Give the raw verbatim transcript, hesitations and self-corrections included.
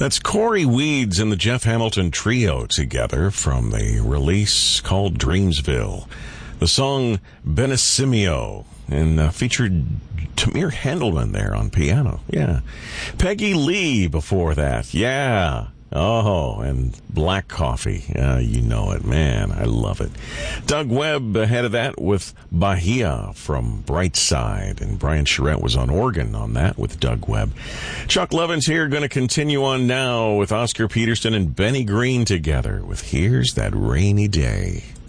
That's Corey Weeds and the Jeff Hamilton Trio together from a release called Dreamsville. The song Benissimio, and uh, featured Tamir Handelman there on piano. Yeah. Peggy Lee before that. Yeah. Oh, and Black Coffee. Uh, you know it, man. I love it. Doug Webb ahead of that with Bahia from Brightside. And Brian Charette was on organ on that with Doug Webb. Chuck Levin's here, going to continue on now with Oscar Peterson and Benny Green together with Here's That Rainy Day.